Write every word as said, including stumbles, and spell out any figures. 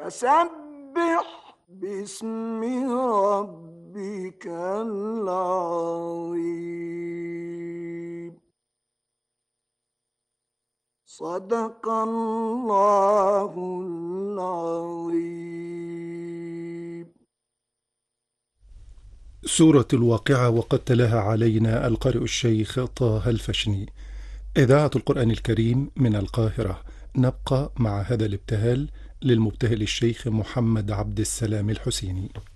فسبح باسم ربك العظيم. صدق الله العظيم. سورة الواقعة، وقد تلاها علينا القارئ الشيخ طه الفشني. إذاعة القرآن الكريم من القاهرة. نبقى مع هذا الابتهال للمبتهل الشيخ محمد عبد السلام الحسيني.